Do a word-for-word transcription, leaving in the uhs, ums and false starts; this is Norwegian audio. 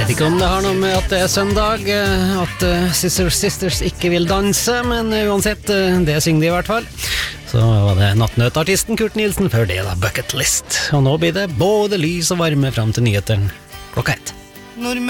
vet ikke om det har noe med at det er søndag, at uh, Sisters Sisters ikke vil danse, men uh, uansett, uh, det synger de i hvert fall. Så var det nattnøtartisten Kurt Nielsen, før det da Bucket List. Og nå blir det både lys og varme fram til nyheteren klokka ett.